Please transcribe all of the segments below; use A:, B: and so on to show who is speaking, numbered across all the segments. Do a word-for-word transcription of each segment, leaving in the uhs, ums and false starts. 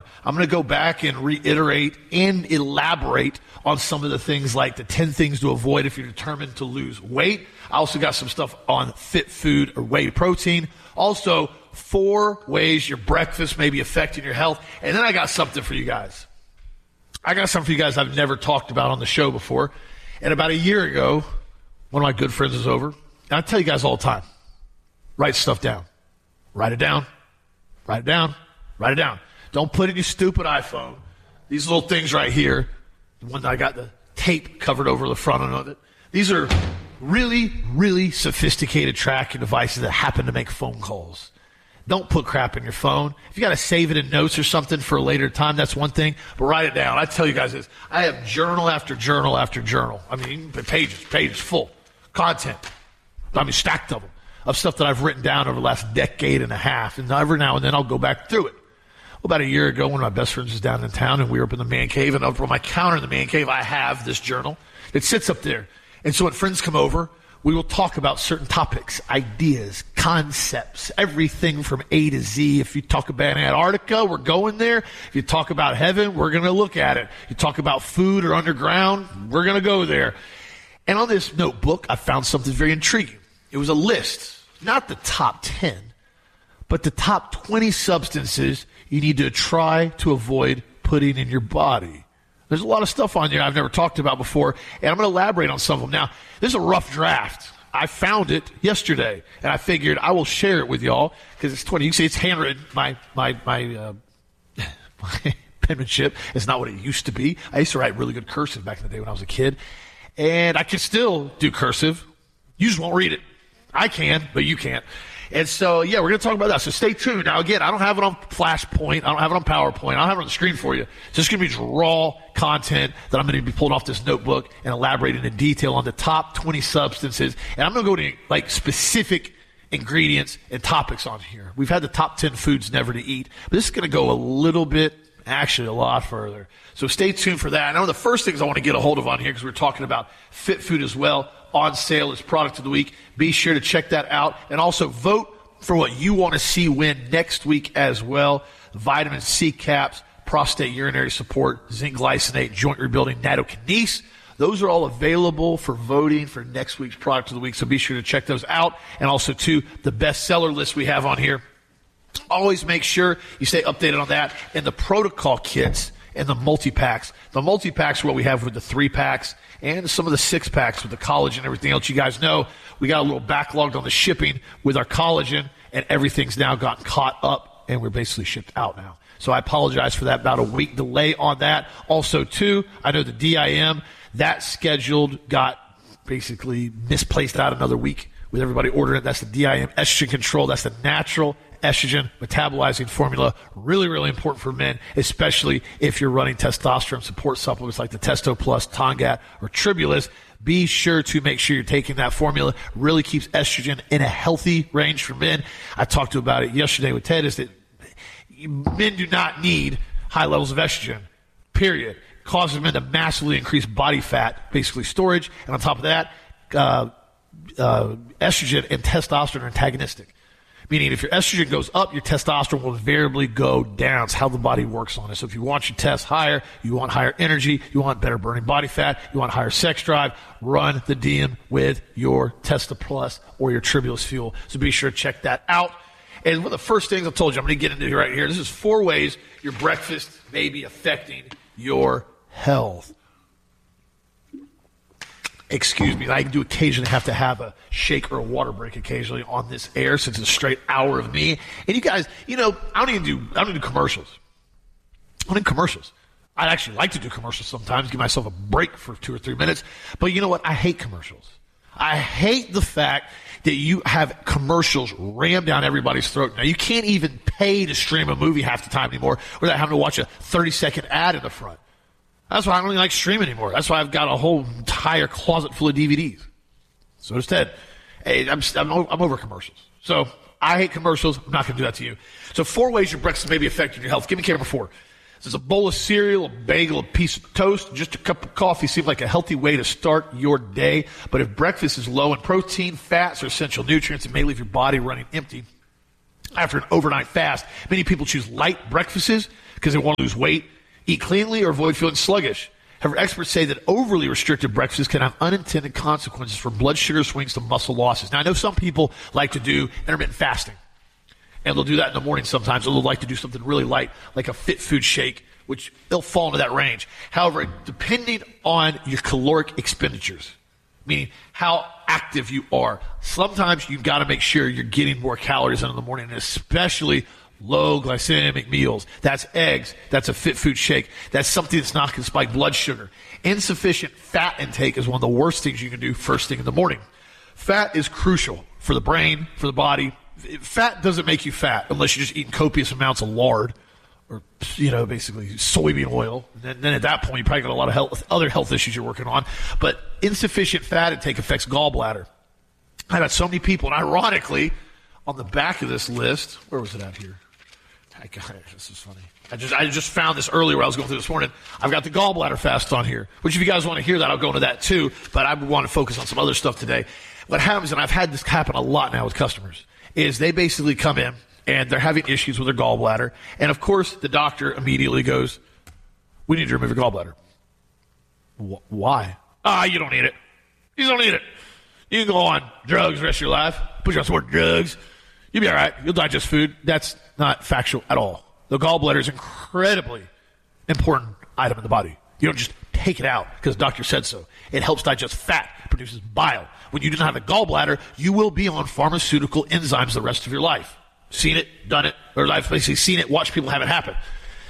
A: I'm going to go back and reiterate and elaborate on some of the things like the ten things to avoid if you're determined to lose weight. I also got some stuff on fit food or whey protein. Also, four ways your breakfast may be affecting your health. And then I got something for you guys. I got something for you guys I've never talked about on the show before. And about a year ago, one of my good friends was over. And I tell you guys all the time, write stuff down. Write it down. Write it down. Write it down. Don't put it in your stupid iPhone. These little things right here, the one that I got the tape covered over the front of it, these are really, really sophisticated tracking devices that happen to make phone calls. Don't put crap in your phone. If you got to save it in notes or something for a later time, that's one thing. But write it down. I tell you guys this. I have journal after journal after journal. I mean, pages, pages full. Content. I mean, stacked of them. Of stuff that I've written down over the last decade and a half. And every now and then I'll go back through it. Well, about a year ago, one of my best friends was down in town, and we were up in the man cave. And over on my counter in the man cave, I have this journal. It sits up there. And so when friends come over, we will talk about certain topics, ideas, concepts, everything from A to Z. If you talk about Antarctica, we're going there. If you talk about heaven, we're going to look at it. You talk about food or underground, we're going to go there. And on this notebook, I found something very intriguing. It was a list, not the top ten, but the top twenty substances you need to try to avoid putting in your body. There's a lot of stuff on here I've never talked about before, and I'm going to elaborate on some of them. Now, this is a rough draft. I found it yesterday, and I figured I will share it with y'all because it's twenty. You can see it's handwritten. My my my, uh, my penmanship is not what it used to be. I used to write really good cursive back in the day when I was a kid, and I can still do cursive. You just won't read it. I can, but you can't. And so, yeah, we're going to talk about that. So stay tuned. Now, again, I don't have it on Flashpoint. I don't have it on PowerPoint. I don't have it on the screen for you. It's just going to be just raw content that I'm going to be pulling off this notebook and elaborating in detail on the top twenty substances. And I'm going to go to, like, specific ingredients and topics on here. We've had the top ten foods never to eat, but this is going to go a little bit, actually a lot further. So stay tuned for that. And one of the first things I want to get a hold of on here, because we're talking about fit food as well, on sale is Product of the Week. Be sure to check that out. And also vote for what you want to see win next week as well. Vitamin C caps, prostate urinary support, zinc glycinate, joint rebuilding, nattokinase. Those are all available for voting for next week's Product of the Week. So be sure to check those out. And also, too, the bestseller list we have on here. Always make sure you stay updated on that. And the protocol kits and the multi-packs. The multi-packs are what we have with the three-packs and some of the six-packs with the collagen and everything else. You guys know we got a little backlogged on the shipping with our collagen, and everything's now gotten caught up, and we're basically shipped out now. So I apologize for that, about a week delay on that. Also, too, I know the D I M, that scheduled got basically misplaced out another week with everybody ordering it. That's the D I M estrogen control. That's the natural estrogen metabolizing formula. Really, really important for men, especially if you're running testosterone support supplements like the Testo Plus, Tongat, or Tribulus. Be sure to make sure you're taking that formula. Really keeps estrogen in a healthy range for men. I talked to about it yesterday with Ted, is that men do not need high levels of estrogen, period. Causes men to massively increase body fat, basically storage. And on top of that, uh, uh, estrogen and testosterone are antagonistic. Meaning if your estrogen goes up, your testosterone will invariably go down. It's how the body works on it. So if you want your test higher, you want higher energy, you want better burning body fat, you want higher sex drive, run the D M with your Testo Plus or your Tribulus Fuel. So be sure to check that out. And one of the first things I told you, I'm going to get into right here. This is four ways your breakfast may be affecting your health. Excuse me, I do occasionally have to have a shake or a water break occasionally on this air since it's a straight hour of me. And you guys, you know, I don't even do, I don't do commercials. I don't do commercials. I actually like to do commercials sometimes, give myself a break for two or three minutes. But you know what? I hate commercials. I hate the fact that you have commercials rammed down everybody's throat. Now, you can't even pay to stream a movie half the time anymore without having to watch a thirty-second ad in the front. That's why I don't really like streaming anymore. That's why I've got a whole entire closet full of D V Ds. So does Ted. Hey, I'm, I'm, I'm over commercials. So I hate commercials. I'm not going to do that to you. So four ways your breakfast may be affecting your health. Give me camera four. This is a bowl of cereal, a bagel, a piece of toast, just a cup of coffee. Seems like a healthy way to start your day. But if breakfast is low in protein, fats, or essential nutrients, it may leave your body running empty after an overnight fast. Many people choose light breakfasts because they want to lose weight, eat cleanly, or avoid feeling sluggish. However, experts say that overly restricted breakfasts can have unintended consequences from blood sugar swings to muscle losses. Now, I know some people like to do intermittent fasting, and they'll do that in the morning sometimes, or they'll like to do something really light, like a fit food shake, which they'll fall into that range. However, depending on your caloric expenditures, meaning how active you are, sometimes you've got to make sure you're getting more calories in the morning, and especially low glycemic meals. That's eggs. That's a fit food shake. That's something that's not going to spike blood sugar. Insufficient fat intake is one of the worst things you can do first thing in the morning. Fat is crucial for the brain, for the body. Fat doesn't make you fat unless you're just eating copious amounts of lard or, you know, basically soybean oil. And then at that point, you probably got a lot of health, other health issues you're working on. But insufficient fat intake affects gallbladder. I've got so many people, and ironically, on the back of this list, where was it at here? I got it. This is funny. I just I just found this earlier when I was going through this morning. I've got the gallbladder fast on here, which if you guys want to hear that, I'll go into that too. But I want to focus on some other stuff today. What happens, and I've had this happen a lot now with customers, is they basically come in and they're having issues with their gallbladder. And of course, the doctor immediately goes, we need to remove your gallbladder. Wh- why? Ah, you don't need it. You don't need it. You can go on drugs the rest of your life. Put you on some more drugs. You'll be all right. You'll digest food. That's not factual at all. The gallbladder is an incredibly important item in the body. You don't just take it out because the doctor said so. It helps digest fat. It produces bile. When you don't have a gallbladder, you will be on pharmaceutical enzymes the rest of your life. Seen it, done it, or I've basically seen it, watched people have it happen.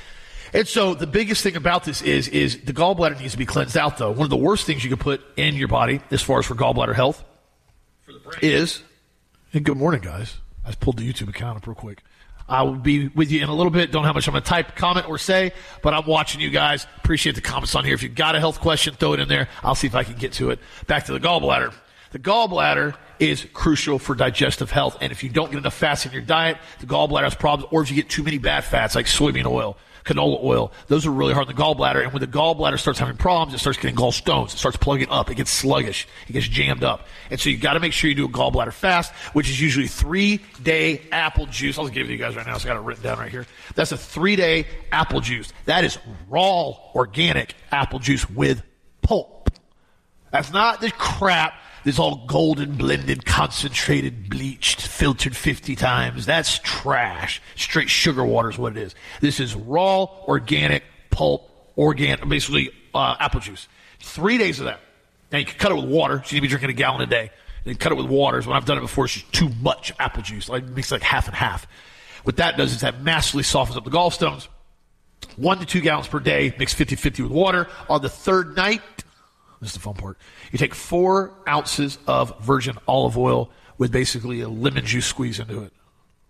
A: And so the biggest thing about this is, is the gallbladder needs to be cleansed out, though. One of the worst things you can put in your body as far as for gallbladder health for the brain is, and good morning, guys. I just pulled the YouTube account up real quick. I will be with you in a little bit. Don't know how much I'm going to type, comment, or say, but I'm watching you guys. Appreciate the comments on here. If you've got a health question, throw it in there. I'll see if I can get to it. Back to the gallbladder. The gallbladder is crucial for digestive health, and if you don't get enough fats in your diet, the gallbladder has problems, or if you get too many bad fats like soybean oil, canola oil, those are really hard on the gallbladder, and when the gallbladder starts having problems, it starts getting gallstones, it starts plugging up, it gets sluggish, it gets jammed up. And so you've got to make sure you do a gallbladder fast, which is usually three-day apple juice. I'll give it to you guys right now, so I got it written down right here. That's a three-day apple juice. That is raw, organic apple juice with pulp. That's not the crap that's all golden, blended, concentrated, bleached, filtered fifty times. That's trash. Straight sugar water is what it is. This is raw, organic, pulp, organic, basically uh, apple juice. Three days of that. Now, you can cut it with water, so you need to be drinking a gallon a day. And you cut it with water. So when I've done it before, it's just too much apple juice. Like, it makes like half and half. What that does is that massively softens up the gallstones. One to two gallons per day, mix fifty-fifty with water. On the third night, this is the fun part, you take four ounces of virgin olive oil with basically a lemon juice squeeze into it.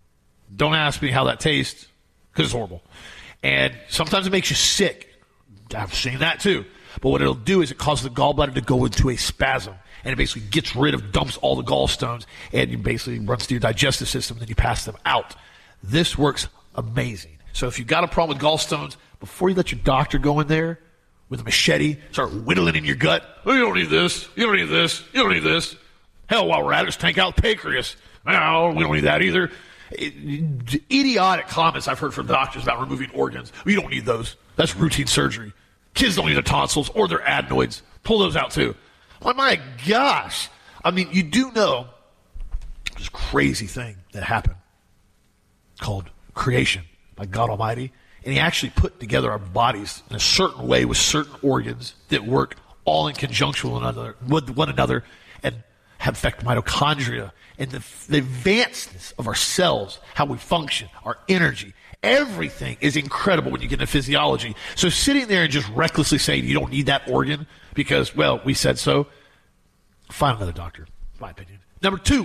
A: Don't ask me how that tastes, because it's horrible. And sometimes it makes you sick. I've seen that too. But what it'll do is it causes the gallbladder to go into a spasm. And it basically gets rid of, dumps all the gallstones, and you basically runs through your digestive system, and then you pass them out. This works amazing. So if you've got a problem with gallstones, before you let your doctor go in there with a machete, start whittling in your gut. Oh, you don't need this. You don't need this. You don't need this. Hell, while we're at it, let's tank out the pancreas. No, we don't need that either. It, idiotic comments I've heard from doctors about removing organs. You don't need those. That's routine surgery. Kids don't need their tonsils or their adenoids. Pull those out too. Oh my gosh. I mean, you do know this crazy thing that happened called creation by God Almighty. And he actually put together our bodies in a certain way with certain organs that work all in conjunction with one another, with one another and have affect mitochondria and the, the advancedness of our cells, how we function, our energy. Everything is incredible when you get into physiology. So sitting there and just recklessly saying you don't need that organ because, well, we said so, find another doctor, in my opinion. Number two,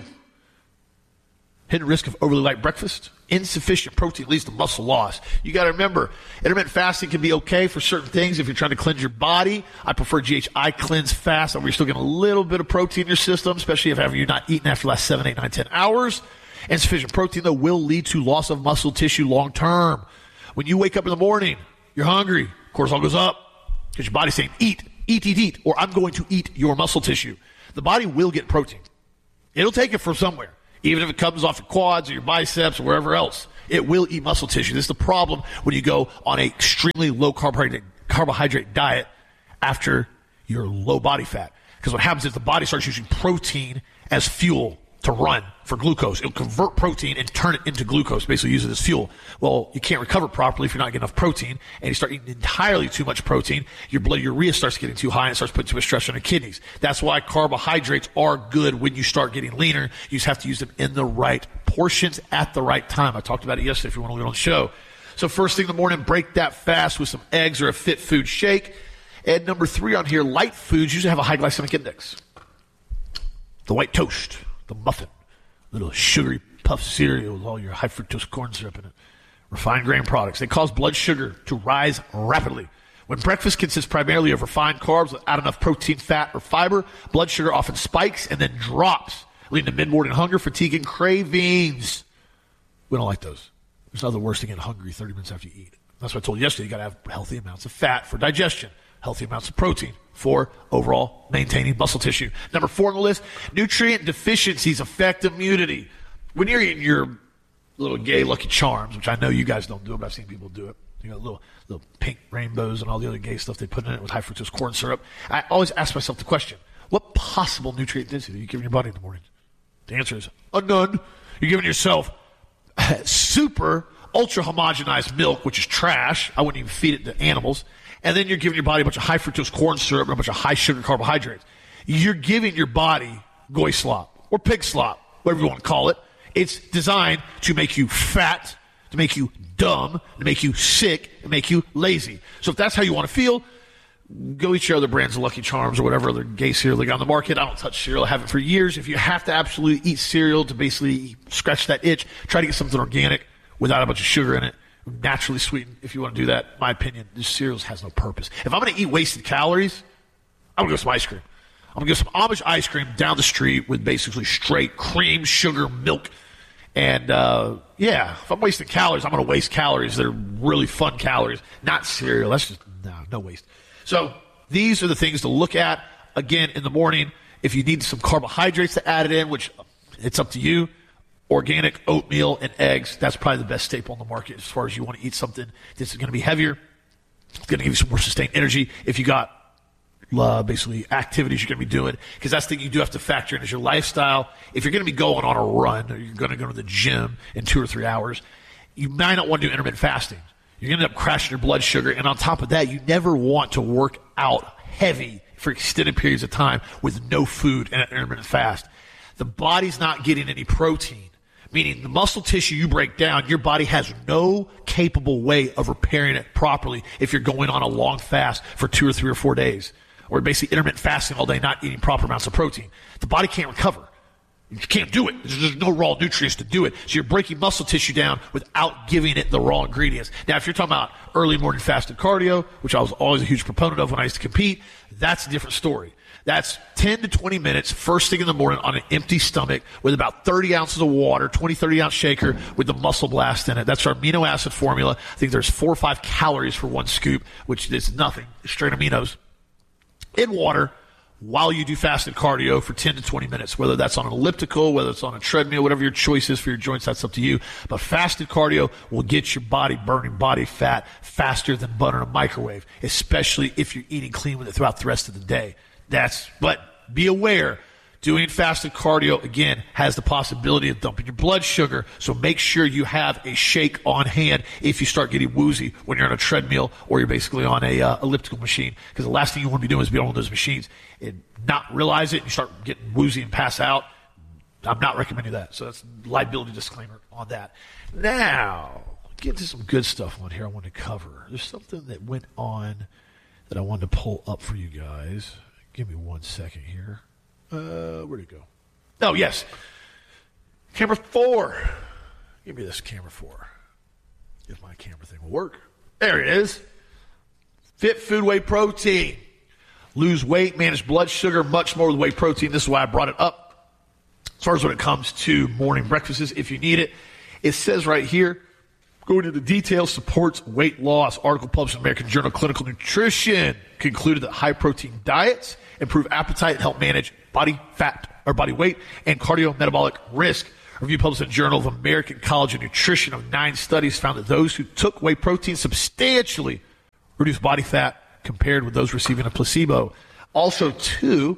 A: hidden risk of overly light breakfast. Insufficient protein leads to muscle loss. You got to remember, intermittent fasting can be okay for certain things if you're trying to cleanse your body. I prefer G H I cleanse fast, where you're still getting a little bit of protein in your system, especially if ever you're not eating after the last seven, eight, nine, ten hours. Insufficient protein, though, will lead to loss of muscle tissue long term. When you wake up in the morning, you're hungry, cortisol goes up because your body's saying, eat, eat, eat, eat, or I'm going to eat your muscle tissue. The body will get protein. It'll take it from somewhere. Even if it comes off your quads or your biceps or wherever else. It will eat muscle tissue. This is the problem when you go on a extremely low carbohydrate, carbohydrate diet after your low body fat. Because what happens is the body starts using protein as fuel to run for glucose. It'll convert protein and turn it into glucose, basically use it as fuel. Well, you can't recover properly if you're not getting enough protein, and you start eating entirely too much protein, your blood urea starts getting too high and it starts putting too much stress on your kidneys. That's why carbohydrates are good when you start getting leaner. You just have to use them in the right portions at the right time. I talked about it yesterday if you want to look on the show. So first thing in the morning, break that fast with some eggs or a fit food shake. And number three on here, light foods usually have a high glycemic index. The white toast, the muffin, little sugary puffed cereal with all your high fructose corn syrup in it, refined grain products. They cause blood sugar to rise rapidly. When breakfast consists primarily of refined carbs without enough protein, fat, or fiber, blood sugar often spikes and then drops, leading to mid-morning hunger, fatigue, and cravings. We don't like those. There's nothing worse than getting hungry thirty minutes after you eat. That's what I told you yesterday. You got to have healthy amounts of fat for digestion, healthy amounts of protein for overall maintaining muscle tissue. Number four on the list, nutrient deficiencies affect immunity. When you're eating your little gay Lucky Charms, which I know you guys don't do it, but I've seen people do it. You know, little little pink rainbows and all the other gay stuff they put in it with high fructose corn syrup. I always ask myself the question, what possible nutrient density are you giving your body in the morning? The answer is a none. You're giving yourself super ultra homogenized milk, which is trash. I wouldn't even feed it to animals. And then you're giving your body a bunch of high fructose corn syrup and a bunch of high sugar carbohydrates. You're giving your body goy slop or pig slop, whatever you want to call it. It's designed to make you fat, to make you dumb, to make you sick, and make you lazy. So if that's how you want to feel, go eat your other brands of Lucky Charms or whatever other gay cereal they got on the market. I don't touch cereal. I haven't for years. If you have to absolutely eat cereal to basically scratch that itch, try to get something organic without a bunch of sugar in it. Naturally sweetened, if you want to do that. In my opinion, this cereal has no purpose. If I'm going to eat wasted calories, I'm going to go some ice cream. I'm going to get some Amish ice cream down the street with basically straight cream, sugar, milk. And, uh, yeah, if I'm wasting calories, I'm going to waste calories. They're really fun calories, not cereal. That's just, no, no waste. So these are the things to look at. Again, in the morning, if you need some carbohydrates to add it in, which it's up to you, organic oatmeal and eggs, that's probably the best staple on the market as far as you want to eat something that's going to be heavier. It's going to give you some more sustained energy. If you got uh, basically activities you're going to be doing, because that's the thing you do have to factor in is your lifestyle. If you're going to be going on a run or you're going to go to the gym in two or three hours, you might not want to do intermittent fasting. You're going to end up crashing your blood sugar. And on top of that, you never want to work out heavy for extended periods of time with no food and an intermittent fast. The body's not getting any protein. Meaning the muscle tissue you break down, your body has no capable way of repairing it properly if you're going on a long fast for two or three or four days. Or basically intermittent fasting all day, not eating proper amounts of protein. The body can't recover. You can't do it. There's, there's no raw nutrients to do it. So you're breaking muscle tissue down without giving it the raw ingredients. Now, if you're talking about early morning fasted cardio, which I was always a huge proponent of when I used to compete, that's a different story. That's ten to twenty minutes first thing in the morning on an empty stomach with about thirty ounces of water, twenty, thirty ounce shaker with the Muscle Blast in it. That's our amino acid formula. I think there's four or five calories for one scoop, which is nothing, straight aminos, in water while you do fasted cardio for ten to twenty minutes, whether that's on an elliptical, whether it's on a treadmill, whatever your choice is for your joints, that's up to you. But fasted cardio will get your body burning body fat faster than butter in a microwave, especially if you're eating clean with it throughout the rest of the day. That's, but be aware, doing fasted cardio, again, has the possibility of dumping your blood sugar, so make sure you have a shake on hand if you start getting woozy when you're on a treadmill or you're basically on a uh, elliptical machine, because the last thing you want to be doing is be on one of those machines and not realize it and you start getting woozy and pass out. I'm not recommending that, so that's a liability disclaimer on that. Now, get to some good stuff on here I want to cover. There's something that went on that I wanted to pull up for you guys. Give me one second here. Uh, where'd it go? Oh, yes. Camera four. Give me this camera four. If my camera thing will work. There it is. Fit Food Whey Protein. Lose weight, manage blood sugar, much more with whey protein. This is why I brought it up. As far as when it comes to morning breakfasts, if you need it, it says right here, going into the details, supports weight loss. Article published in American Journal of Clinical Nutrition concluded that high-protein diets improve appetite and help manage body fat or body weight and cardiometabolic risk. review published in the Journal of American College of Nutrition of nine studies found that those who took whey protein substantially reduced body fat compared with those receiving a placebo. Also, two,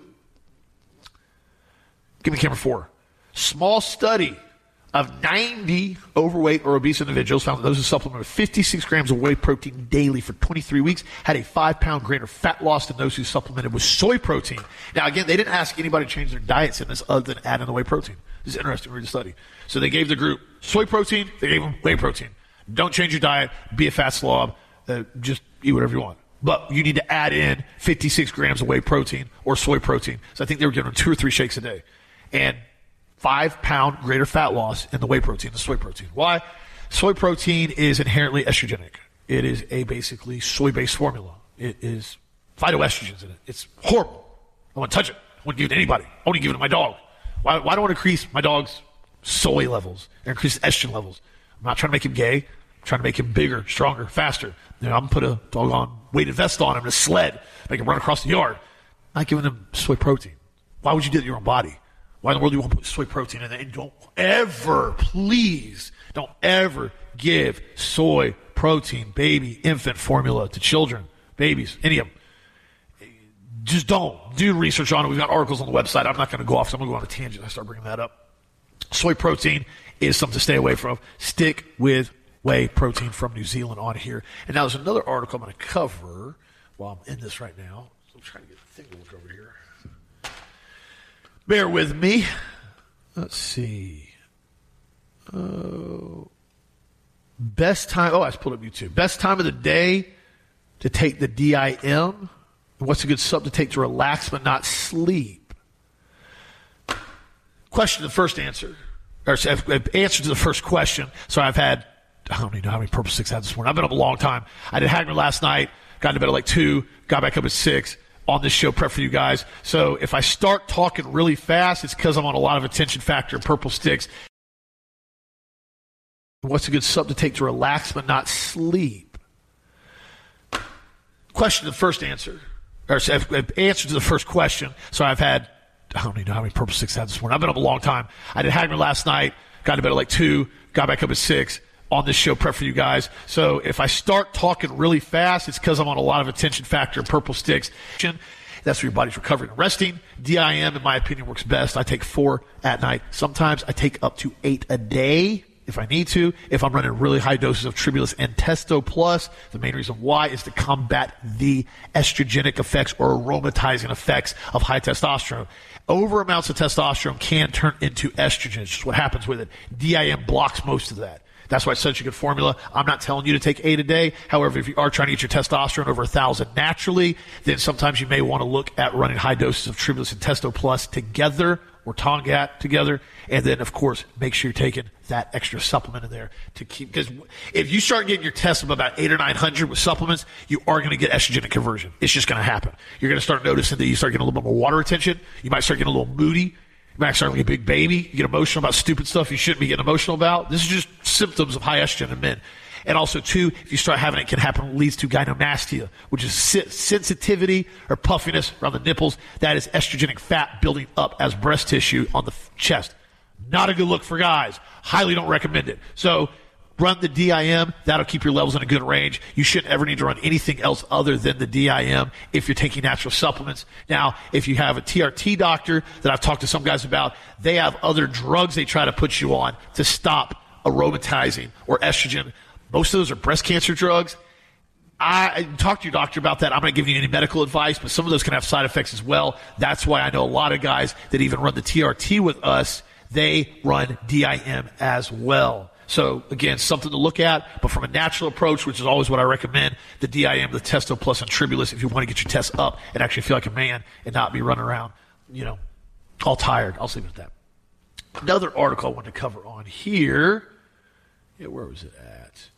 A: give me camera four. Small study of ninety overweight or obese individuals found that those who supplemented with fifty-six grams of whey protein daily for twenty-three weeks had a five-pound greater fat loss than those who supplemented with soy protein. Now, again, they didn't ask anybody to change their diets in this other than add in the whey protein. This is interesting to read the study. So they gave the group soy protein, they gave them whey protein. Don't change your diet, be a fat slob, uh, just eat whatever you want. But you need to add in fifty-six grams of whey protein or soy protein. So I think they were giving them two or three shakes a day. And five pound greater fat loss in the whey protein, the soy protein. Why? Soy protein is inherently estrogenic. It is a basically soy-based formula. It is phytoestrogens in it. It's horrible. I want to touch it. I want to give it to anybody. I want to give it to my dog. Why, why do I want to increase my dog's soy levels and increase estrogen levels? I'm not trying to make him gay. I'm trying to make him bigger, stronger, faster. You know, I'm going to put a dog on weighted vest on him in a sled, make him run across the yard. I'm not giving them soy protein. Why would you do that to your own body? Why in the world do you want to put soy protein in there? And don't ever, please, don't ever give soy protein, baby, infant formula to children, babies, any of them. Just don't. Do research on it. We've got articles on the website. I'm not going to go off, so I'm going to go on a tangent. I start bringing that up. Soy protein is something to stay away from. Stick with whey protein from New Zealand on here. And now there's another article I'm going to cover while I'm in this right now. So I'm trying to get the thing to look over here. Bear with me. Let's see. Oh, best time. Oh, I just pulled up YouTube. Best time of the day to take the D I M. What's a good sub to take to relax but not sleep? Question to the first answer. Or answer to the first question. So I've had, I don't even know how many Purple Six I had this morning. I've been up a long time. I did Hagner last night. Got to bed at like two. Got back up at six. On this show prep for you guys. So if I start talking really fast, it's because I'm on a lot of attention factor Purple Sticks. What's a good sub to take to relax but not sleep? Question to the first answer. Or answer to the first question. So I've had, I don't even know how many Purple Sticks I had this morning. I've been up a long time. I did Hagner last night. Got to bed at like two. Got back up at six. On this show prep for you guys. So if I start talking really fast, it's because I'm on a lot of attention factor Purple Sticks. That's where your body's recovering and resting. D I M, in my opinion, works best. I take four at night. Sometimes I take up to eight a day if I need to. If I'm running really high doses of Tribulus and Testo Plus, the main reason why is to combat the estrogenic effects or aromatizing effects of high testosterone. Over amounts of testosterone can turn into estrogen. It's just what happens with it. D I M blocks most of that. That's why it's such a good formula. I'm not telling you to take eight a day. However, if you are trying to get your testosterone over a thousand naturally, then sometimes you may want to look at running high doses of Tribulus and Testo Plus together or Tongat together. And then, of course, make sure you're taking that extra supplement in there to keep, because if you start getting your test of about eight or nine hundred with supplements, you are going to get estrogenic conversion. It's just going to happen. You're going to start noticing that you start getting a little bit more water retention. You might start getting a little moody. You might start like a big baby. You get emotional about stupid stuff you shouldn't be getting emotional about. This is just symptoms of high estrogen in men. And also, too, if you start having it, it can happen, leads to gynecomastia, which is sensitivity or puffiness around the nipples. That is estrogenic fat building up as breast tissue on the chest. Not a good look for guys. Highly don't recommend it. So run the D I M. That'll keep your levels in a good range. You shouldn't ever need to run anything else other than the D I M if you're taking natural supplements. Now, if you have a T R T doctor that I've talked to some guys about, they have other drugs they try to put you on to stop aromatizing or estrogen. Most of those are breast cancer drugs. I talked to your doctor about that. I'm not giving you any medical advice, but some of those can have side effects as well. That's why I know a lot of guys that even run the T R T with us, they run D I M as well. So, again, something to look at, but from a natural approach, which is always what I recommend, the D I M, the Testo Plus, and Tribulus, if you want to get your tests up and actually feel like a man and not be running around, you know, all tired. I'll leave it at that. Another article I want to cover on here. Yeah, where was it at?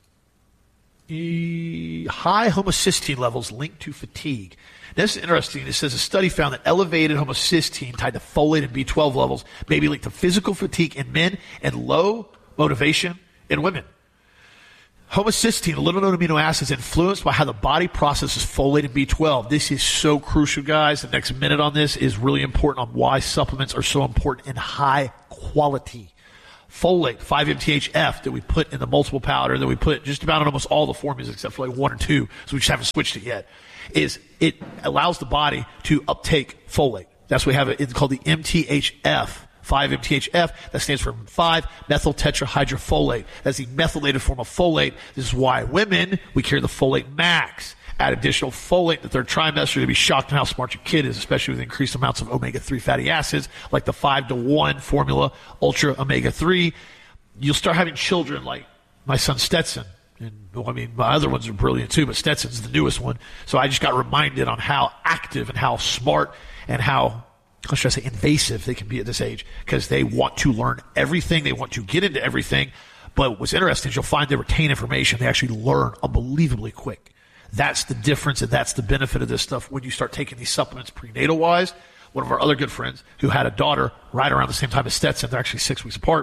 A: E- high homocysteine levels linked to fatigue. Now, this is interesting. It says a study found that elevated homocysteine tied to folate and B twelve levels may be linked to physical fatigue in men and low motivation in women. Homocysteine, a little known amino acid, is influenced by how the body processes folate and B twelve. This is so crucial, guys. The next minute on this is really important on why supplements are so important in high quality. Folate, five M T H F that we put in the multiple powder that we put just about in almost all the formulas except for like one or two, so we just haven't switched it yet, is it allows the body to uptake folate. That's why we have it. It's called the M T H F. five M T H F, that stands for five methyl tetrahydrofolate. That's the methylated form of folate. This is why women, we carry the folate max. Add additional folate in the third trimester. You'll be shocked at how smart your kid is, especially with increased amounts of omega three fatty acids, like the five to one formula, ultra omega three. You'll start having children like my son Stetson. And well, I mean, my other ones are brilliant too, but Stetson's the newest one. So I just got reminded on how active and how smart and how, how should I say, invasive they can be at this age, because they want to learn everything. They want to get into everything. But what's interesting is you'll find they retain information. They actually learn unbelievably quick. That's the difference, and that's the benefit of this stuff when you start taking these supplements prenatal-wise. One of our other good friends who had a daughter right around the same time as Stetson, they're actually six weeks apart.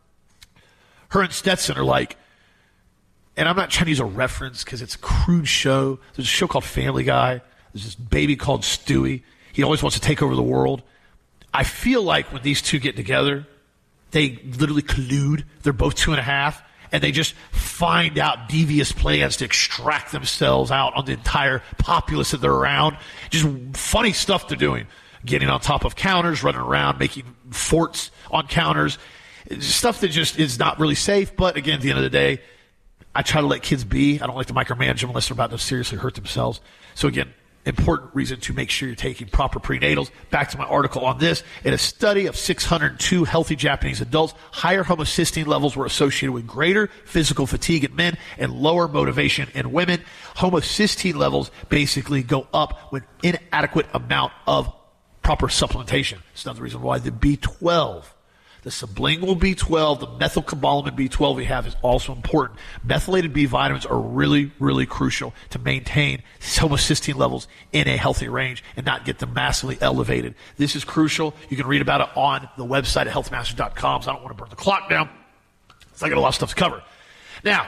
A: Her and Stetson are like, and I'm not trying to use a reference because it's a crude show. There's a show called Family Guy. There's this baby called Stewie. He always wants to take over the world. I feel like when these two get together, they literally collude. They're both two and a half. And they just find out devious plans to extract themselves out on the entire populace that they're around. Just funny stuff they're doing. Getting on top of counters, running around, making forts on counters. It's stuff that just is not really safe. But again, at the end of the day, I try to let kids be. I don't like to micromanage them unless they're about to seriously hurt themselves. So again, important reason to make sure you're taking proper prenatals. Back to my article on this. In a study of six hundred two healthy Japanese adults, higher homocysteine levels were associated with greater physical fatigue in men and lower motivation in women. Homocysteine levels basically go up with inadequate amount of proper supplementation. It's another reason why the B twelve, the sublingual B twelve, the methylcobalamin B twelve we have is also important. Methylated B vitamins are really, really crucial to maintain homocysteine levels in a healthy range and not get them massively elevated. This is crucial. You can read about it on the website at health masters dot com, so I don't want to burn the clock down. So I got a lot of stuff to cover. Now,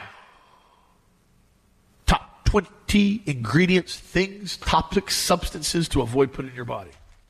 A: top twenty ingredients, things, topics, substances to avoid putting in your body.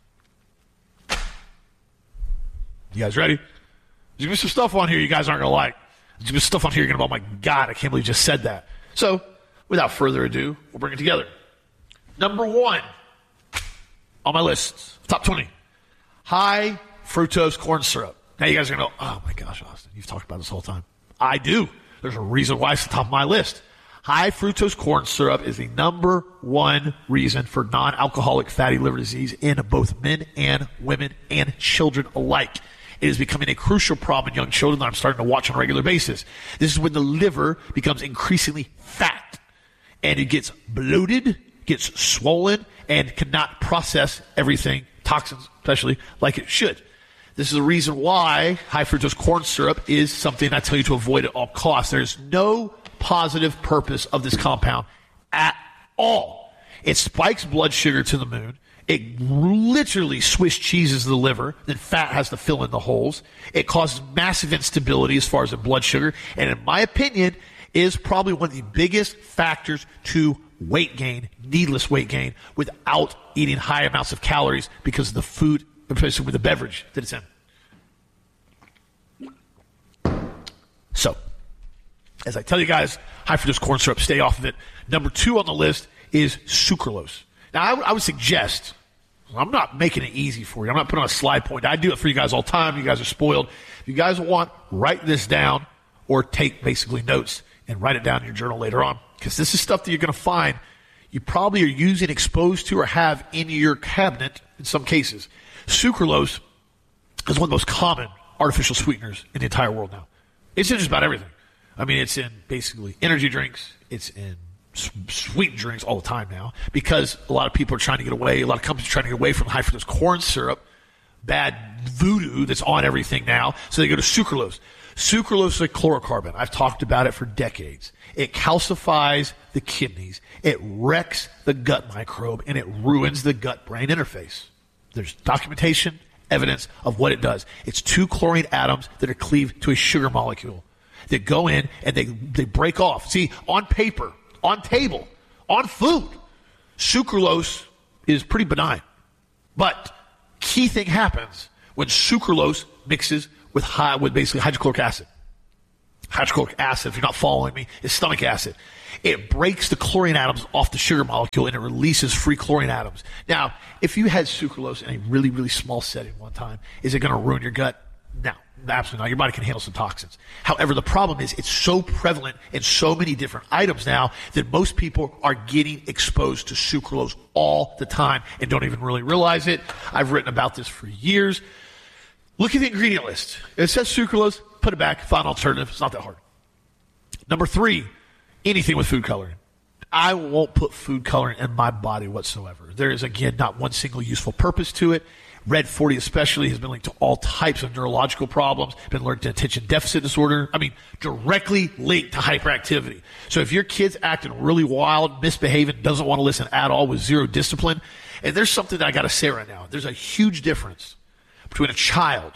A: You guys ready? There's going to be some stuff on here you guys aren't going to like. There's going to be stuff on here you're going to go, oh my God, I can't believe you just said that. So, without further ado, we'll bring it together. Number one on my list, top twenty, high fructose corn syrup. Now you guys are going to go, oh my gosh, Austin, you've talked about this whole time. I do. There's a reason why it's the top of my list. High fructose corn syrup is the number one reason for non-alcoholic fatty liver disease in both men and women and children alike. It is becoming a crucial problem in young children that I'm starting to watch on a regular basis. This is when the liver becomes increasingly fat and it gets bloated, gets swollen, and cannot process everything, toxins especially, like it should. This is the reason why high fructose corn syrup is something I tell you to avoid at all costs. There's no positive purpose of this compound at all. It spikes blood sugar to the moon. It literally Swiss cheeses the liver, then fat has to fill in the holes. It causes massive instability as far as the blood sugar, and in my opinion, is probably one of the biggest factors to weight gain, needless weight gain, without eating high amounts of calories because of the food, especially with the beverage that it's in. So, as I tell you guys, high fructose corn syrup, stay off of it. Number two on the list is sucralose. Now, I, w- I would suggest, I'm not making it easy for you. I'm not putting on a slide point. I do it for you guys all the time. You guys are spoiled. If you guys want, write this down or take basically notes and write it down in your journal later on, because this is stuff that you're going to find you probably are using, exposed to, or have in your cabinet in some cases. Sucralose is one of the most common artificial sweeteners in the entire world now. It's in just about everything. I mean, it's in basically energy drinks. It's in sweetened drinks all the time now, because a lot of people are trying to get away, a lot of companies are trying to get away from high fructose corn syrup, bad voodoo that's on everything now, so they go to sucralose. Sucralose is a chlorocarbon. I've talked about it for decades. It calcifies the kidneys, it wrecks the gut microbe, and it ruins the gut-brain interface. There's documentation, evidence of what it does. It's two chlorine atoms that are cleaved to a sugar molecule that go in and they, they break off. See, on paper, on table, on food, sucralose is pretty benign. But key thing happens when sucralose mixes with high, with basically hydrochloric acid. Hydrochloric acid, if you're not following me, is stomach acid. It breaks the chlorine atoms off the sugar molecule and it releases free chlorine atoms. Now, if you had sucralose in a really, really small setting one time, is it going to ruin your gut? No, absolutely not. Your body can handle some toxins. However, the problem is it's so prevalent in so many different items now that most people are getting exposed to sucralose all the time and don't even really realize it. I've written about this for years. Look at the ingredient list. It says sucralose, put it back, find an alternative. It's not that hard. Number three, anything with food coloring. I won't put food coloring in my body whatsoever. There is, again, not one single useful purpose to it. Red forty especially has been linked to all types of neurological problems, been linked to attention deficit disorder. I mean, directly linked to hyperactivity. So if your kid's acting really wild, misbehaving, doesn't want to listen at all with zero discipline, and there's something that I got to say right now. There's a huge difference between a child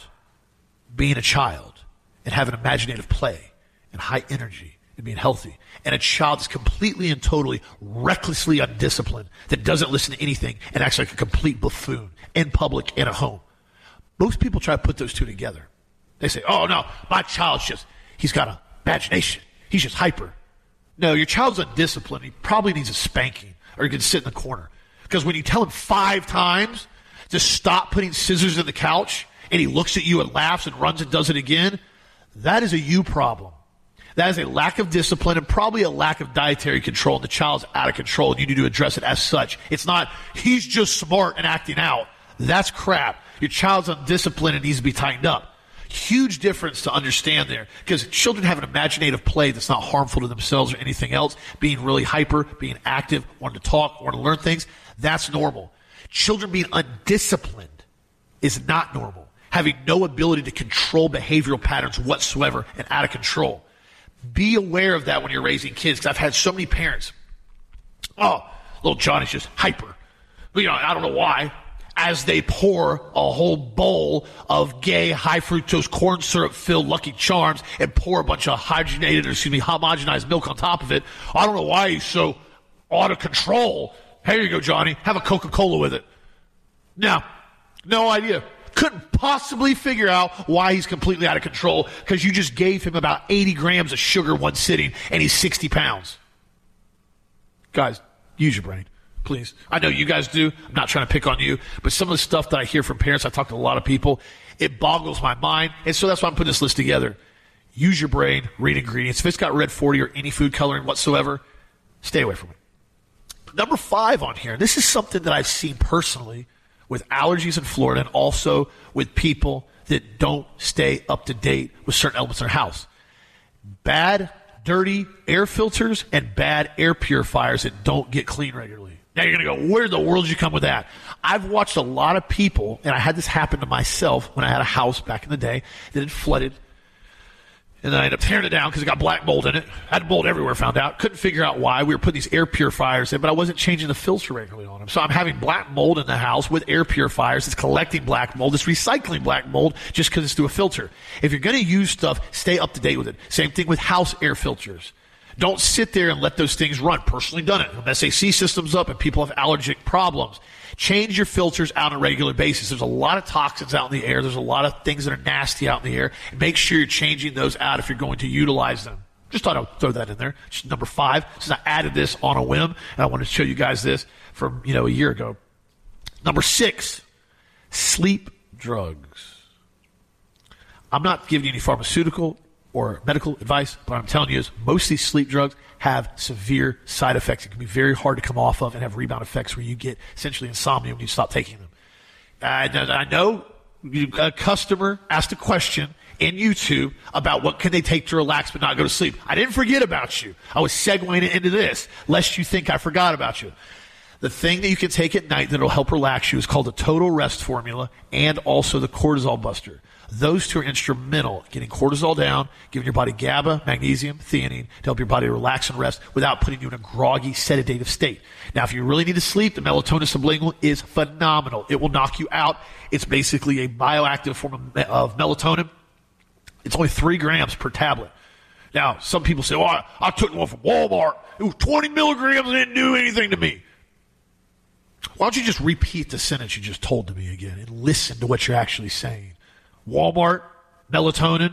A: being a child and having imaginative play and high energy and being healthy, and a child that's completely and totally recklessly undisciplined, that doesn't listen to anything and acts like a complete buffoon in public and at home. Most people try to put those two together. They say, oh no, my child's just, he's got an imagination. He's just hyper. No, your child's undisciplined. He probably needs a spanking, or he can sit in the corner. Because when you tell him five times to stop putting scissors in the couch, and he looks at you and laughs and runs and does it again, that is a you problem. That is a lack of discipline and probably a lack of dietary control. And the child's out of control, and you need to address it as such. It's not, he's just smart and acting out. That's crap. Your child's undisciplined and needs to be tightened up. Huge difference to understand there, because children have an imaginative play that's not harmful to themselves or anything else. Being really hyper, being active, wanting to talk, wanting to learn things, that's normal. Children being undisciplined is not normal. Having no ability to control behavioral patterns whatsoever and out of control. Be aware of that when you're raising kids, because I've had so many parents. Oh, little Johnny's just hyper. You know, I don't know why. As they pour a whole bowl of gay high fructose corn syrup filled Lucky Charms and pour a bunch of hydrogenated, or excuse me, homogenized milk on top of it. I don't know why he's so out of control. Here you go, Johnny. Have a Coca-Cola with it. No, no idea. Couldn't possibly figure out why he's completely out of control, because you just gave him about eighty grams of sugar one sitting and he's sixty pounds. Guys, use your brain, please. I know you guys do. I'm not trying to pick on you, but some of the stuff that I hear from parents, I talk to a lot of people, it boggles my mind. And so that's why I'm putting this list together. Use your brain, read ingredients. If it's got red forty or any food coloring whatsoever, stay away from it. Number five on here, this is something that I've seen personally with allergies in Florida, and also with people that don't stay up to date with certain elements in their house. Bad, dirty air filters and bad air purifiers that don't get cleaned regularly. Now you're going to go, where in the world did you come with that? I've watched a lot of people, and I had this happen to myself when I had a house back in the day that had flooded. And then I ended up tearing it down because it got black mold in it. I had mold everywhere, found out. Couldn't figure out why. We were putting these air purifiers in, but I wasn't changing the filter regularly on them. So I'm having black mold in the house with air purifiers. It's collecting black mold. It's recycling black mold just because it's through a filter. If you're going to use stuff, stay up to date with it. Same thing with house air filters. Don't sit there and let those things run. Personally done it. S A C system's up and people have allergic problems. Change your filters out on a regular basis. There's a lot of toxins out in the air. There's a lot of things that are nasty out in the air. Make sure you're changing those out if you're going to utilize them. Just thought I'd throw that in there. Just number five, since I added this on a whim, and I wanted to show you guys this from, you know, a year ago. Number six, sleep drugs. I'm not giving you any pharmaceutical or medical advice, but what I'm telling you is most of these sleep drugs have severe side effects. It can be very hard to come off of and have rebound effects where you get essentially insomnia when you stop taking them. And I know a customer asked a question in YouTube about what can they take to relax but not go to sleep. I didn't forget about you. I was segueing it into this, lest you think I forgot about you. The thing that you can take at night that will help relax you is called the Total Rest Formula and also the Cortisol Buster. Those two are instrumental, getting cortisol down, giving your body GABA, magnesium, theanine to help your body relax and rest without putting you in a groggy, sedative state. Now, if you really need to sleep, the melatonin sublingual is phenomenal. It will knock you out. It's basically a bioactive form of, me- of melatonin. It's only three grams per tablet. Now, some people say, oh, I, I took one from Walmart. It was twenty milligrams and it didn't do anything to me. Why don't you just repeat the sentence you just told to me again and listen to what you're actually saying? Walmart, Melatonin.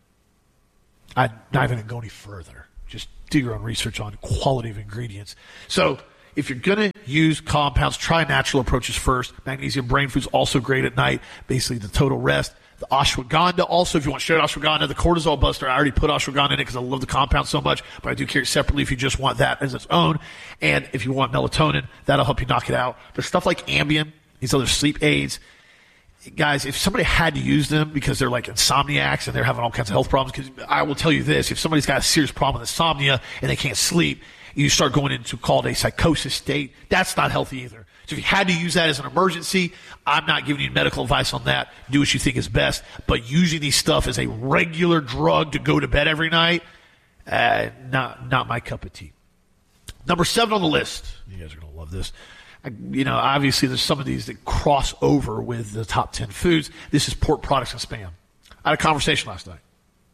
A: I'm not even going to go any further. Just do your own research on quality of ingredients. So if you're going to use compounds, try natural approaches first. Magnesium brain food's also great at night. Basically, the total rest. The ashwagandha, also, if you want straight ashwagandha, the cortisol buster, I already put ashwagandha in it because I love the compound so much, but I do carry it separately if you just want that as its own. And if you want melatonin, that'll help you knock it out. But stuff like Ambien, these other sleep aids, guys, if somebody had to use them because they're like insomniacs and they're having all kinds of health problems, because I will tell you this, if somebody's got a serious problem with insomnia and they can't sleep, you start going into called a psychosis state, that's not healthy either. So if you had to use that as an emergency, I'm not giving you medical advice on that. Do what you think is best. But using these stuff as a regular drug to go to bed every night, uh, not not my cup of tea. Number seven on the list. You guys are going to love this. I, you know, obviously there's some of these that cross over with the top ten foods. This is pork products and spam. I had a conversation last night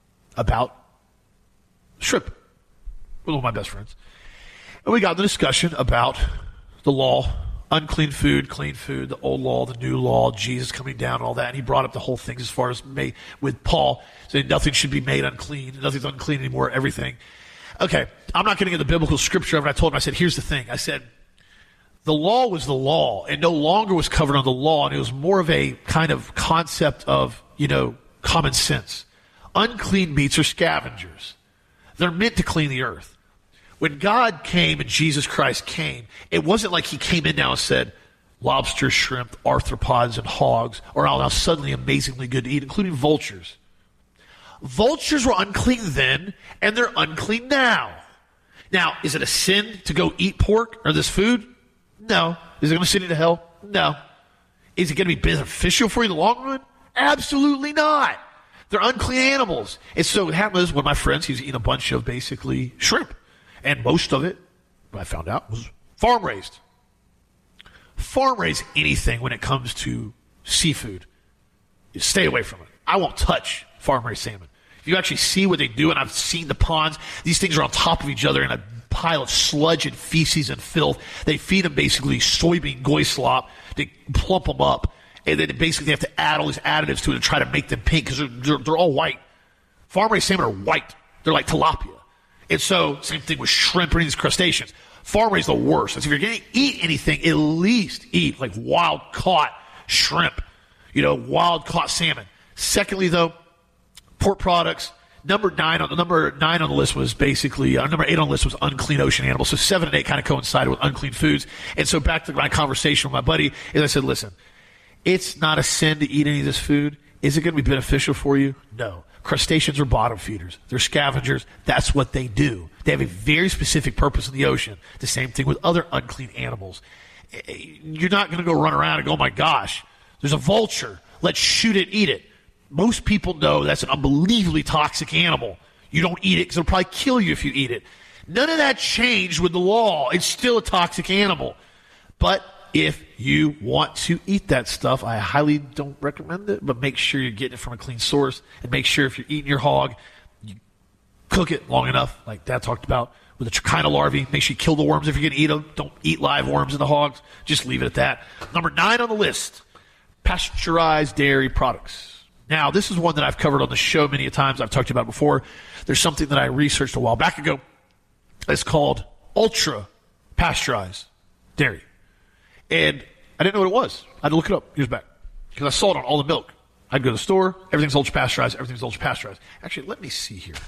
A: about shrimp with one of my best friends. And we got the discussion about the law, unclean food, clean food, the old law, the new law, Jesus coming down, all that. And he brought up the whole thing as far as made, with Paul, saying nothing should be made unclean. Nothing's unclean anymore, everything. Okay, I'm not getting into the biblical scripture of it. I told him, I said, here's the thing. I said, the law was the law and no longer was covered under the law. And it was more of a kind of concept of, you know, common sense. Unclean meats are scavengers. They're meant to clean the earth. When God came and Jesus Christ came, it wasn't like he came in now and said, lobster, shrimp, arthropods, and hogs are all now suddenly amazingly good to eat, including vultures. Vultures were unclean then, and they're unclean now. Now, is it a sin to go eat pork or this food? No. Is it going to send you to hell? No. Is it going to be beneficial for you in the long run? Absolutely not. They're unclean animals. And so what happened was one of my friends, he was eating a bunch of basically shrimp. And most of it, I found out, was farm-raised. Farm-raised anything when it comes to seafood. You stay away from it. I won't touch farm-raised salmon. If you actually see what they do, and I've seen the ponds, these things are on top of each other in a pile of sludge and feces and filth. They feed them basically soybean goy slop. They plump them up. And then basically they have to add all these additives to it to try to make them pink because they're, they're, they're all white. Farm-raised salmon are white. They're like tilapia. And so, same thing with shrimp or any of these crustaceans. Farm-raised the worst. So if you're going to eat anything, at least eat like wild-caught shrimp. You know, wild-caught salmon. Secondly, though, pork products. Number nine on the number nine on the list was basically uh, number eight on the list was unclean ocean animals. So seven and eight kind of coincided with unclean foods. And so back to my conversation with my buddy, is I said, listen, it's not a sin to eat any of this food. Is it going to be beneficial for you? No. Crustaceans are bottom feeders. They're scavengers. That's what they do. They have a very specific purpose in the ocean. The same thing with other unclean animals. You're not going to go run around and go, oh my gosh, there's a vulture. Let's shoot it, eat it. Most people know that's an unbelievably toxic animal. You don't eat it because it'll probably kill you if you eat it. None of that changed with the law. It's still a toxic animal. But if you want to eat that stuff, I highly don't recommend it, but make sure you're getting it from a clean source, and make sure if you're eating your hog, you cook it long enough, like Dad talked about, with the trichina larvae. Make sure you kill the worms if you're going to eat them. Don't eat live worms in the hogs. Just leave it at that. Number nine on the list, pasteurized dairy products. Now, this is one that I've covered on the show many times. I've talked about before. There's something that I researched a while back ago. It's called ultra pasteurized dairy. And I didn't know what it was. I had to look it up years back because I saw it on all the milk. I'd go to the store. Everything's ultra pasteurized. Everything's ultra pasteurized. Actually, let me see here.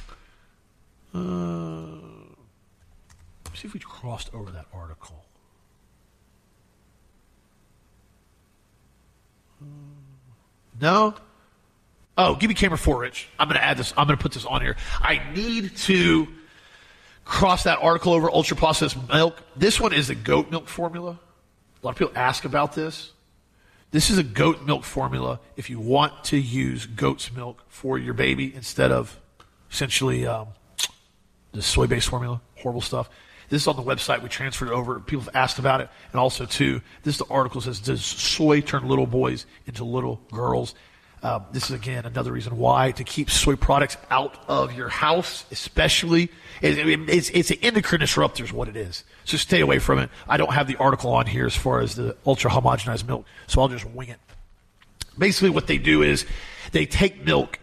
A: Uh, let's see if we crossed over that article. No? Oh, give me camera four, Rich. I'm going to add this. I'm going to put this on here. I need to cross that article over ultra processed milk. This one is the goat milk formula. A lot of people ask about this. This is a goat milk formula if you want to use goat's milk for your baby instead of essentially um, the soy-based formula, horrible stuff. This is on the website. We transferred it over. People have asked about it. And also, too, this is the article says, does soy turn little boys into little girls? Um, this is, again, another reason why to keep soy products out of your house, especially. It, it, it's, it's an endocrine disruptor is what it is. So stay away from it. I don't have the article on here as far as the ultra-homogenized milk, so I'll just wing it. Basically what they do is they take milk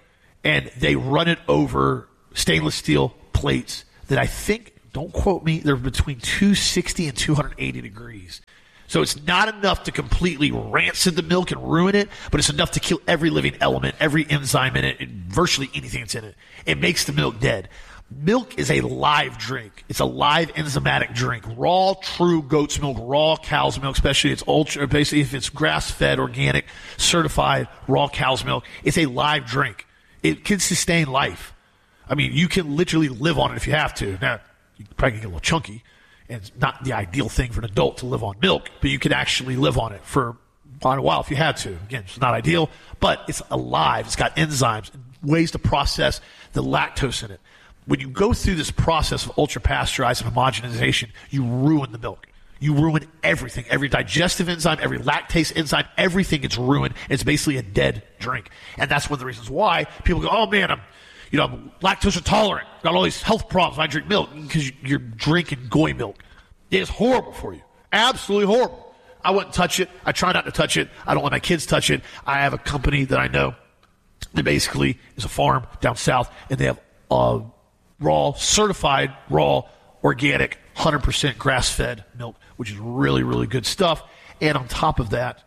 A: and they run it over stainless steel plates that I think, don't quote me, they're between two sixty and two eighty degrees. So it's not enough to completely rancid the milk and ruin it, but it's enough to kill every living element, every enzyme in it, and virtually anything that's in it. It makes the milk dead. Milk is a live drink. It's a live enzymatic drink. Raw, true goat's milk, raw cow's milk, especially it's ultra, basically if it's grass-fed, organic, certified raw cow's milk, it's a live drink. It can sustain life. I mean, you can literally live on it if you have to. Now, you probably get a little chunky, and it's not the ideal thing for an adult to live on milk, but you can actually live on it for quite a while if you had to. Again, it's not ideal, but it's alive. It's got enzymes and ways to process the lactose in it. When you go through this process of ultra-pasteurized and homogenization, you ruin the milk. You ruin everything. Every digestive enzyme, every lactase enzyme, everything gets ruined. It's basically a dead drink. And that's one of the reasons why people go, oh, man, I'm, you know, I'm lactose intolerant. Got all these health problems when I drink milk, because you're drinking goy milk. It is horrible for you. Absolutely horrible. I wouldn't touch it. I try not to touch it. I don't let my kids touch it. I have a company that I know that basically is a farm down south, and they have uh, raw, certified, raw, organic, one hundred percent grass-fed milk, which is really, really good stuff. And on top of that,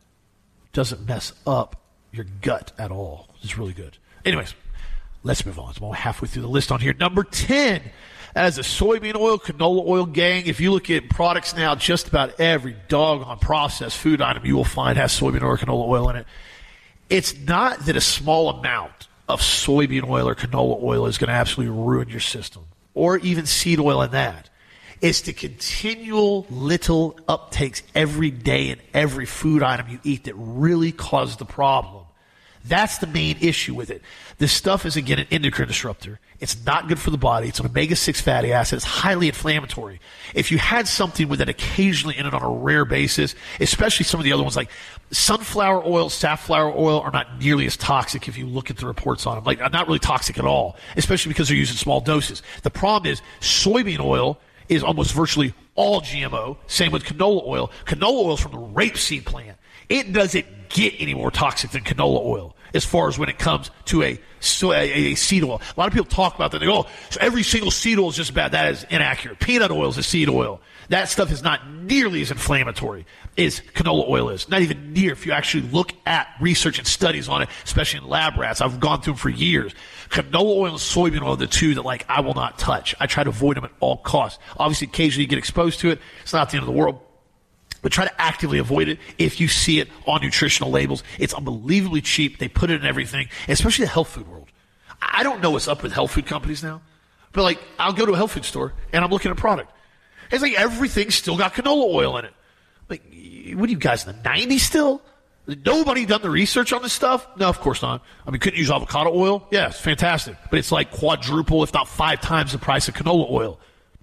A: doesn't mess up your gut at all. It's really good. Anyways, let's move on. I'm halfway through the list on here. Number ten, as a soybean oil, canola oil gang. If you look at products now, just about every doggone processed food item you will find has soybean oil or canola oil in it. It's not that a small amount of soybean oil or canola oil is going to absolutely ruin your system, or even seed oil in that. It's the continual little uptakes every day in every food item you eat that really cause the problem. That's the main issue with it. This stuff is, again, an endocrine disruptor. It's not good for the body. It's an omega six fatty acid. It's highly inflammatory. If you had something with it occasionally in it on a rare basis, especially some of the other ones like sunflower oil, safflower oil are not nearly as toxic if you look at the reports on them. Like, not really toxic at all, especially because they're used in small doses. The problem is soybean oil is almost virtually all G M O. Same with canola oil. Canola oil is from the rapeseed plant. It doesn't get any more toxic than canola oil as far as when it comes to a, so a, a seed oil. A lot of people talk about that. They go, oh, so every single seed oil is just bad. That is inaccurate. Peanut oil is a seed oil. That stuff is not nearly as inflammatory as canola oil is. Not even near. If you actually look at research and studies on it, especially in lab rats, I've gone through them for years. Canola oil and soybean oil are the two that, like, I will not touch. I try to avoid them at all costs. Obviously, occasionally you get exposed to it. It's not the end of the world. But try to actively avoid it if you see it on nutritional labels. It's unbelievably cheap. They put it in everything, especially the health food world. I don't know what's up with health food companies now, but, like, I'll go to a health food store and I'm looking at a product. It's like everything's still got canola oil in it. Like, what are you guys in the nineties still? Nobody done the research on this stuff? No, of course not. I mean, couldn't use avocado oil? Yeah, it's fantastic. But it's like quadruple, if not five times the price of canola oil.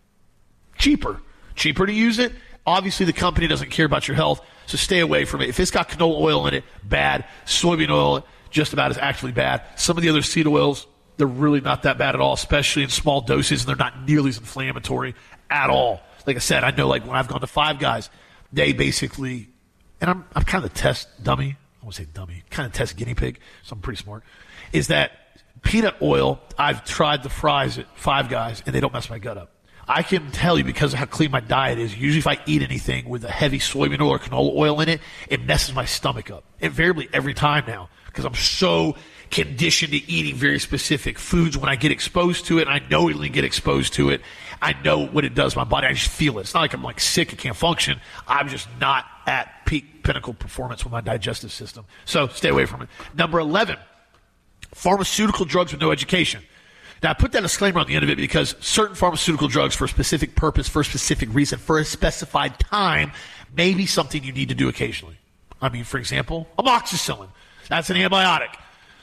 A: Cheaper. Cheaper to use it. Obviously, the company doesn't care about your health, so stay away from it. If it's got canola oil in it, bad. Soybean oil, just about as actually bad. Some of the other seed oils, they're really not that bad at all, especially in small doses, and they're not nearly as inflammatory at all. Like I said, I know, like, when I've gone to Five Guys, they basically, and I'm I'm kind of the test dummy. I won't say dummy, kind of test guinea pig, so I'm pretty smart, is that peanut oil, I've tried the fries at Five Guys, and they don't mess my gut up. I can tell you, because of how clean my diet is, usually if I eat anything with a heavy soybean oil or canola oil in it, it messes my stomach up. Invariably every time now, because I'm so conditioned to eating very specific foods. When I get exposed to it, I knowingly get exposed to it, I know what it does to my body. I just feel it. It's not like I'm, like, sick, I can't function. I'm just not at peak pinnacle performance with my digestive system. So stay away from it. Number eleven, pharmaceutical drugs with no education. Now, I put that disclaimer on the end of it because certain pharmaceutical drugs for a specific purpose, for a specific reason, for a specified time, may be something you need to do occasionally. I mean, for example, amoxicillin. That's an antibiotic.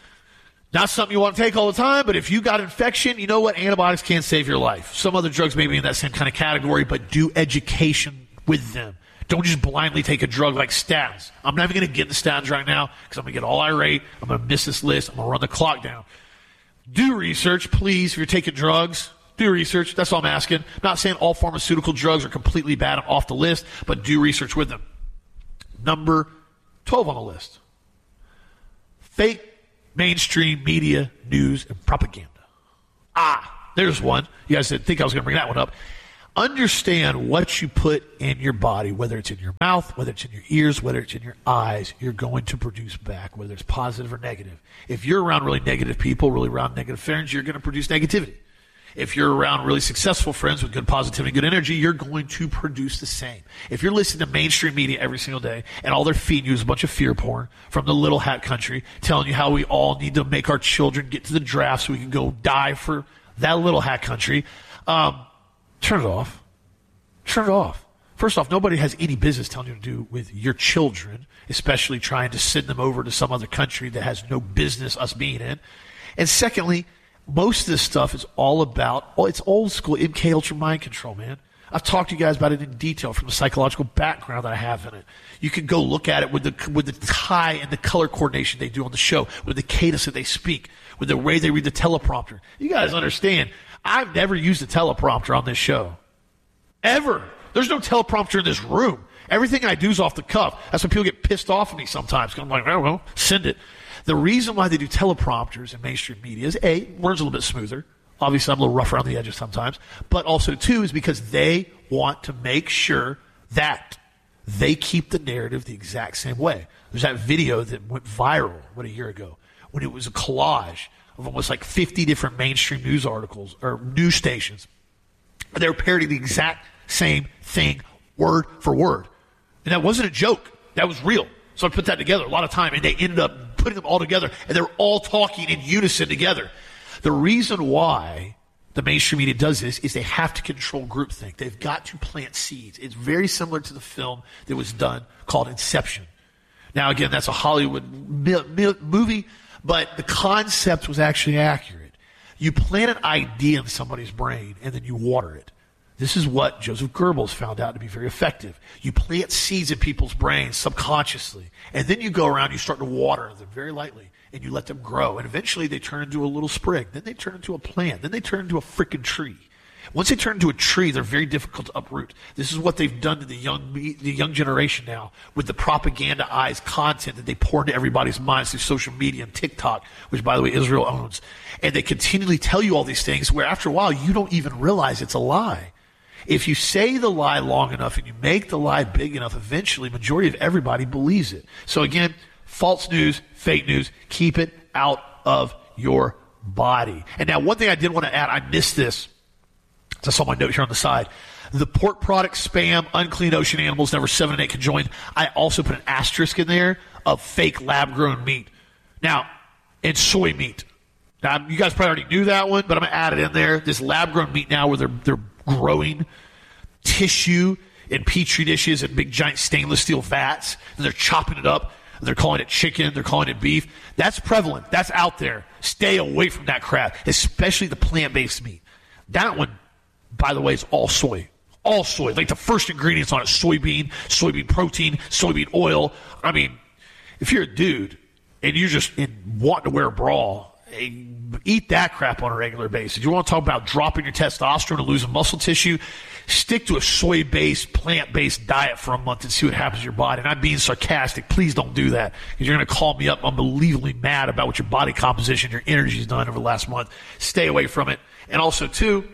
A: Not something you want to take all the time, but if you got infection, you know what? Antibiotics can save your life. Some other drugs may be in that same kind of category, but do education with them. Don't just blindly take a drug like statins. I'm not even going to get into statins right now because I'm going to get all irate. I'm going to miss this list. I'm going to run the clock down. Do research, please. If you're taking drugs, do research. That's all I'm asking. I'm not saying all pharmaceutical drugs are completely bad and off the list, but do research with them. Number twelve on the list. Fake Mainstream media, news, and propaganda. Ah, there's one. You guys didn't think I was going to bring that one up. Understand what you put in your body, whether it's in your mouth, whether it's in your ears, whether it's in your eyes, you're going to produce back, whether it's positive or negative. If you're around really negative people, really around negative friends, you're going to produce negativity. If you're around really successful friends with good positivity, good energy, you're going to produce the same. If you're listening to mainstream media every single day and all they're feeding you is a bunch of fear porn from the little hat country telling you how we all need to make our children get to the draft so we can go die for that little hat country, um, turn it off. Turn it off. First off, nobody has any business telling you to do with your children, especially trying to send them over to some other country that has no business us being in. And secondly, most of this stuff is all about, well, it's old school M K Ultra mind control, man. I've talked to you guys about it in detail from the psychological background that I have in it. You can go look at it with the with the tie and the color coordination they do on the show, with the cadence that they speak, with the way they read the teleprompter. You guys understand, I've never used a teleprompter on this show. Ever. There's no teleprompter in this room. Everything I do is off the cuff. That's why people get pissed off at me sometimes. Because I'm like, oh, well, send it. The reason why they do teleprompters in mainstream media is, A, words a little bit smoother. Obviously, I'm a little rough around the edges sometimes. But also, two, is because they want to make sure that they keep the narrative the exact same way. There's that video that went viral, what, a year ago, when it was a collage of almost like fifty different mainstream news articles or news stations. They were parodying the exact same thing, word for word. And that wasn't a joke. That was real. So I put that together a lot of time, and they ended up putting them all together, and they were all talking in unison together. The reason why the mainstream media does this is they have to control groupthink. They've got to plant seeds. It's very similar to the film that was done called Inception. Now, again, that's a Hollywood mi- mi- movie, but the concept was actually accurate. You plant an idea in somebody's brain, and then you water it. This is what Joseph Goebbels found out to be very effective. You plant seeds in people's brains subconsciously, and then you go around, you start to water them very lightly, and you let them grow. And eventually they turn into a little sprig. Then they turn into a plant. Then they turn into a freaking tree. Once they turn into a tree, they're very difficult to uproot. This is what they've done to the young the young generation now with the propagandized content that they pour into everybody's minds through social media and TikTok, which, by the way, Israel owns. And they continually tell you all these things where after a while you don't even realize it's a lie. If you say the lie long enough and you make the lie big enough, eventually majority of everybody believes it. So again, false news, fake news, keep it out of your body. And now one thing I did want to add, I missed this. I saw my note here on the side. The pork product, spam, unclean ocean animals, number seven and eight conjoined. I also put an asterisk in there of fake lab-grown meat. Now, and soy meat. Now, you guys probably already knew that one, but I'm going to add it in there. This lab-grown meat now where they're they're growing tissue in petri dishes and big giant stainless steel vats, and they're chopping it up, and they're calling it chicken, they're calling it beef. That's prevalent. That's out there. Stay away from that crap, especially the plant-based meat. That one, by the way, is all soy. All soy. Like the first ingredients on it, soybean, soybean protein, soybean oil. I mean, if you're a dude and you're just in, wanting to wear a bra, eat that crap on a regular basis. You want to talk about dropping your testosterone and losing muscle tissue? Stick to a soy-based, plant-based diet for a month and see what happens to your body. And I'm being sarcastic. Please don't do that, because you're going to call me up unbelievably mad about what your body composition, your energy's done over the last month. Stay away from it. And also, too,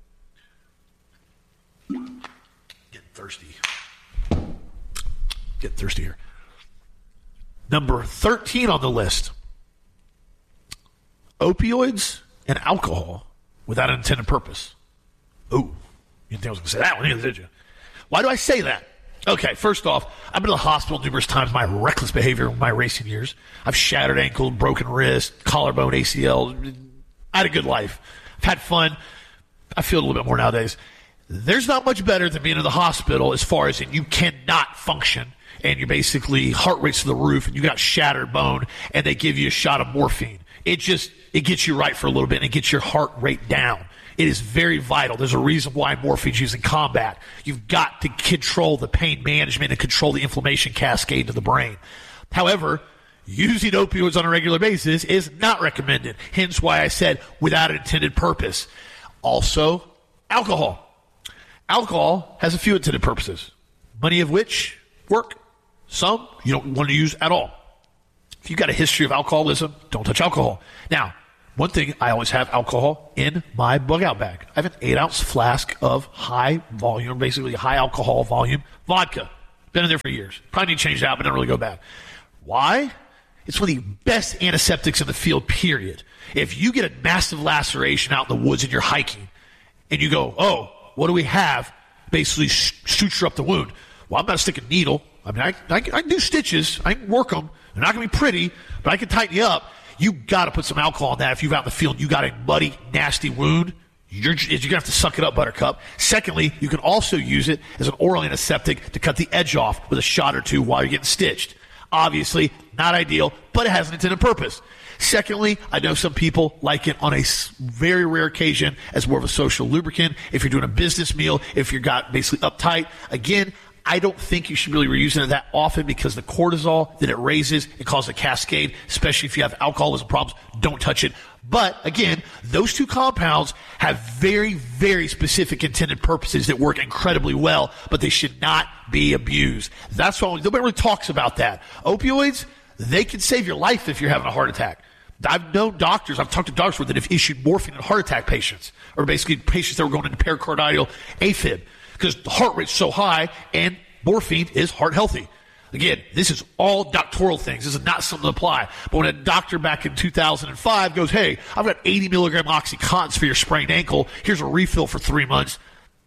A: getting thirsty. Getting thirsty here. Number thirteen on the list. Opioids and alcohol without an intended purpose. Oh, you didn't think I was going to say that one either, did you? Why do I say that? Okay, first off, I've been to the hospital numerous times. My reckless behavior in my racing years. I've shattered ankle, broken wrist, collarbone, A C L. I had a good life. I've had fun. I feel a little bit more nowadays. There's not much better than being in the hospital as far as you cannot function and you're basically heart rate's to the roof and you got shattered bone and they give you a shot of morphine. It just, it gets you right for a little bit and it gets your heart rate down. It is very vital. There's a reason why morphine's used in combat. You've got to control the pain management and control the inflammation cascade to the brain. However, using opioids on a regular basis is not recommended. Hence why I said without an intended purpose. Also, alcohol. Alcohol has a few intended purposes, many of which work. Some you don't want to use at all. If you've got a history of alcoholism, don't touch alcohol. Now, one thing, I always have alcohol in my bug-out bag. I have an eight-ounce flask of high volume, basically high alcohol volume vodka. Been in there for years. Probably need to change it out, but don't really go bad. Why? It's one of the best antiseptics in the field, period. If you get a massive laceration out in the woods and you're hiking, and you go, oh, what do we have? Basically suture up the wound. Well, I'm not sticking a needle. I mean, I, I, I can do stitches. I can work them. They're not going to be pretty, but I can tighten you up. You got to put some alcohol on that. If you're out in the field and you got a muddy, nasty wound, you're, you're going to have to suck it up, Buttercup. Secondly, you can also use it as an oral antiseptic to cut the edge off with a shot or two while you're getting stitched. Obviously, not ideal, but it has an intended purpose. Secondly, I know some people like it on a very rare occasion as more of a social lubricant. If you're doing a business meal, if you're got basically uptight. Again, I don't think you should really be using it that often because the cortisol that it raises, it causes a cascade, especially if you have alcoholism problems. Don't touch it. But again, those two compounds have very, very specific intended purposes that work incredibly well, but they should not be abused. That's why nobody really talks about that. Opioids, they can save your life if you're having a heart attack. I've known doctors, I've talked to doctors that have issued morphine in heart attack patients, or basically patients that were going into pericardial AFib, because the heart rate's so high, and morphine is heart healthy. Again, this is all doctoral things. This is not something to apply. But when a doctor back in two thousand five goes, hey, I've got eighty milligram Oxycontins for your sprained ankle. Here's a refill for three months.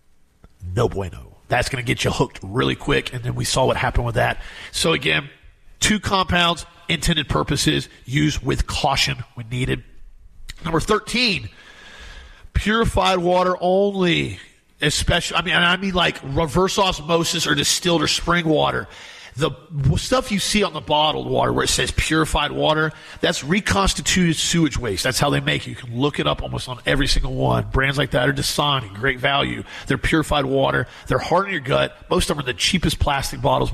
A: No bueno. That's going to get you hooked really quick. And then we saw what happened with that. So again, two compounds, intended purposes, used with caution when needed. Number thirteen, purified water only. Especially, I mean, I mean like reverse osmosis or distilled or spring water. The stuff you see on the bottled water where it says purified water, that's reconstituted sewage waste. That's how they make it. You can look it up almost on every single one. Brands like that are Dasani, great value. They're purified water. They're hard on your gut. Most of them are the cheapest plastic bottles,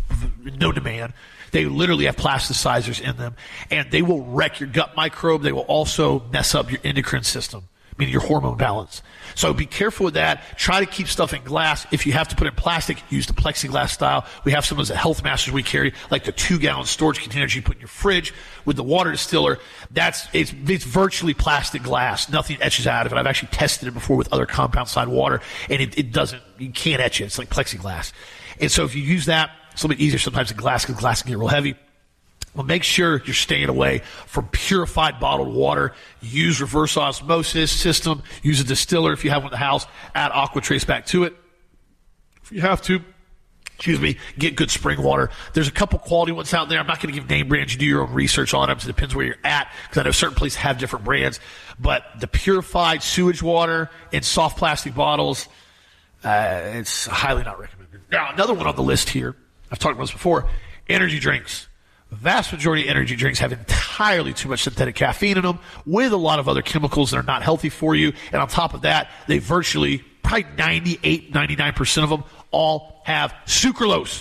A: no demand. They literally have plasticizers in them, and they will wreck your gut microbe. They will also mess up your endocrine system, meaning your hormone balance. So be careful with that. Try to keep stuff in glass. If you have to put it in plastic, use the plexiglass style. We have some of those at Health Masters we carry, like the two-gallon storage containers you put in your fridge with the water distiller. That's it's, it's virtually plastic glass. Nothing etches out of it. I've actually tested it before with other compound side water, and it, it doesn't. You can't etch it. It's like plexiglass. And so if you use that, it's a little bit easier sometimes than glass because glass can get real heavy. Well, make sure you're staying away from purified bottled water. Use reverse osmosis system. Use a distiller if you have one in the house. Add Aquatrace back to it. If you have to, excuse me, get good spring water. There's a couple quality ones out there. I'm not going to give name brands. You do your own research on them. It depends where you're at because I know certain places have different brands. But the purified sewage water in soft plastic bottles, uh, it's highly not recommended. Now, another one on the list here, I've talked about this before, energy drinks. The vast majority of energy drinks have entirely too much synthetic caffeine in them with a lot of other chemicals that are not healthy for you. And on top of that, they virtually, probably ninety-eight, ninety-nine percent of them all have sucralose.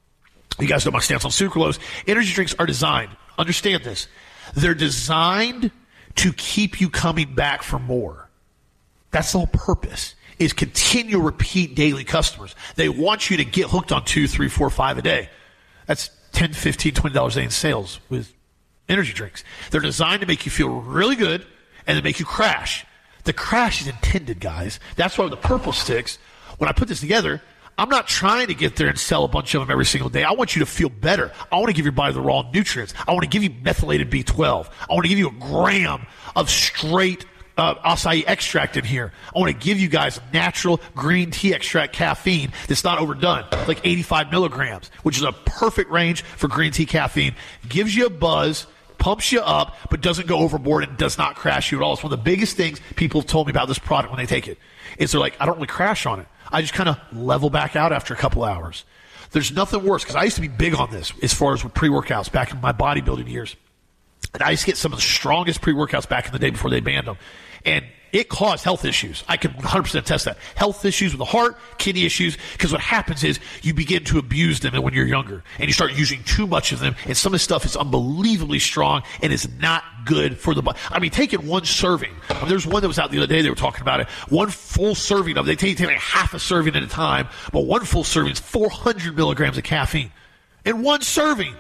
A: You guys know my stance on sucralose. Energy drinks are designed, understand this, they're designed to keep you coming back for more. That's the whole purpose, is continue repeat daily customers. They want you to get hooked on two, three, four, five a day. That's ten, fifteen, twenty dollars a day in sales with energy drinks. They're designed to make you feel really good and to make you crash. The crash is intended, guys. That's why with the purple sticks, when I put this together, I'm not trying to get there and sell a bunch of them every single day. I want you to feel better. I want to give your body the raw nutrients. I want to give you methylated B twelve. I want to give you a gram of straight Uh, acai extract in here. I want to give you guys natural green tea extract caffeine that's not overdone, like eighty-five milligrams, which is a perfect range for green tea caffeine. Gives you a buzz, pumps you up, but doesn't go overboard and does not crash you at all. It's one of the biggest things people have told me about this product when they take it. Is they're like, I don't really crash on it. I just kind of level back out after a couple hours. There's nothing worse, because I used to be big on this as far as with pre-workouts back in my bodybuilding years. And I used to get some of the strongest pre-workouts back in the day before they banned them. And it caused health issues. I can one hundred percent test that. Health issues with the heart, kidney issues, because what happens is you begin to abuse them when you're younger, and you start using too much of them, and some of this stuff is unbelievably strong and is not good for the body. I mean, taking one serving. I mean, there's one that was out the other day, they were talking about it. One full serving of it, they take, take like half a serving at a time, but one full serving is four hundred milligrams of caffeine in one serving.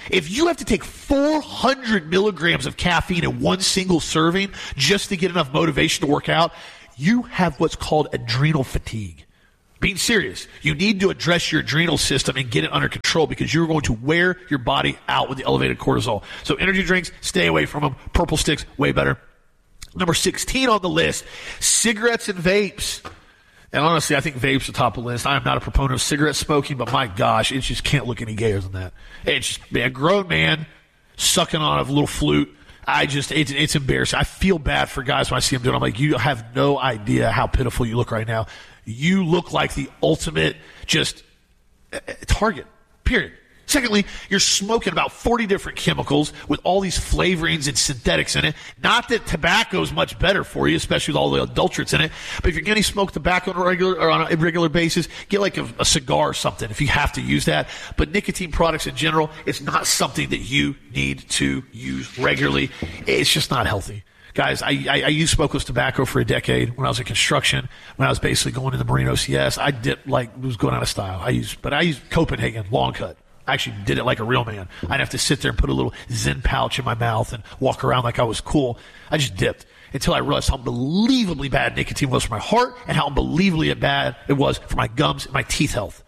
A: If you have to take four hundred milligrams of caffeine in one single serving just to get enough motivation to work out, you have what's called adrenal fatigue. Being serious, you need to address your adrenal system and get it under control because you're going to wear your body out with the elevated cortisol. So energy drinks, stay away from them. Purple sticks, way better. Number sixteen on the list, cigarettes and vapes. And honestly, I think vapes are top of the list. I am not a proponent of cigarette smoking, but my gosh, it just can't look any gayer than that. It's just man, a grown man sucking on a little flute. I just, it's, it's embarrassing. I feel bad for guys when I see them doing it. I'm like, you have no idea how pitiful you look right now. You look like the ultimate just uh, target, period. Secondly, you're smoking about forty different chemicals with all these flavorings and synthetics in it. Not that tobacco is much better for you, especially with all the adulterates in it. But if you're going to smoke tobacco on a regular or on a regular basis, get like a, a cigar or something if you have to use that. But nicotine products in general, it's not something that you need to use regularly. It's just not healthy. Guys, I, I, I used smokeless tobacco for a decade when I was in construction. When I was basically going to the Marine O C S, I did like was going out of style. I used, but I used Copenhagen long cut. I actually did it like a real man. I'd have to sit there and put a little Zen pouch in my mouth and walk around like I was cool. I just dipped until I realized how unbelievably bad nicotine was for my heart and how unbelievably bad it was for my gums and my teeth health.